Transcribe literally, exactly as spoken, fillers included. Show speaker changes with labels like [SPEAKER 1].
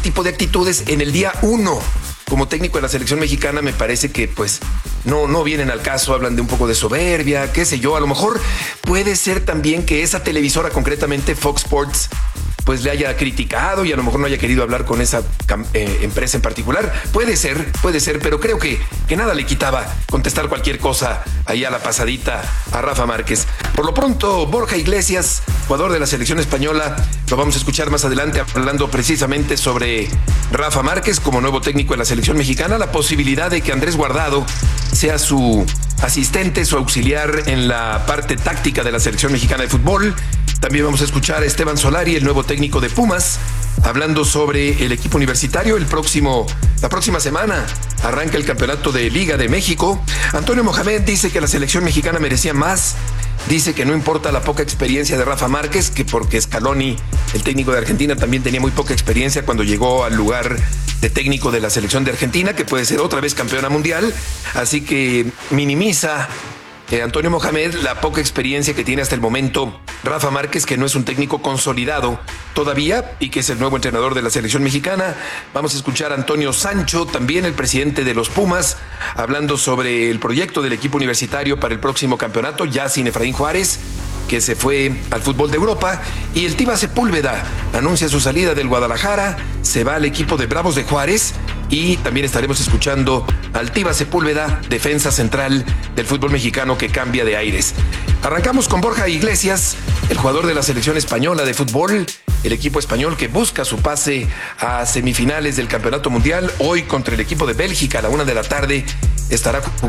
[SPEAKER 1] tipo de actitudes en el día uno como técnico de la selección mexicana me parece que pues no, no vienen al caso, hablan de un poco de soberbia, qué sé yo, a lo mejor puede ser también que esa televisora, concretamente Fox Sports, pues le haya criticado y a lo mejor no haya querido hablar con esa eh, empresa en particular. Puede ser, puede ser, pero creo que, que nada le quitaba contestar cualquier cosa ahí a la pasadita a Rafa Márquez. Por lo pronto, Borja Iglesias, jugador de la selección española, lo vamos a escuchar más adelante hablando precisamente sobre Rafa Márquez como nuevo técnico de la selección mexicana, la posibilidad de que Andrés Guardado sea su asistente, su auxiliar en la parte táctica de la selección mexicana de fútbol. También vamos a escuchar a Esteban Solari, el nuevo técnico de Pumas, hablando sobre el equipo universitario. El próximo, la próxima semana arranca el campeonato de Liga de México. Antonio Mohamed dice que la selección mexicana merecía más. Dice que no importa la poca experiencia de Rafa Márquez, que porque Scaloni, el técnico de Argentina, también tenía muy poca experiencia cuando llegó al lugar de técnico de la selección de Argentina, que puede ser otra vez campeona mundial. Así que minimiza Eh, Antonio Mohamed la poca experiencia que tiene hasta el momento Rafa Márquez, que no es un técnico consolidado todavía y que es el nuevo entrenador de la selección mexicana. Vamos a escuchar a Antonio Sancho, también el presidente de los Pumas, hablando sobre el proyecto del equipo universitario para el próximo campeonato, ya sin Efraín Juárez, que se fue al fútbol de Europa, y el Tiva Sepúlveda anuncia su salida del Guadalajara, se va al equipo de Bravos de Juárez, y también estaremos escuchando al Tiva Sepúlveda, defensa central del fútbol mexicano que cambia de aires. Arrancamos con Borja Iglesias, el jugador de la selección española de fútbol, el equipo español que busca su pase a semifinales del Campeonato Mundial. Hoy contra el equipo de Bélgica a la una de la tarde estará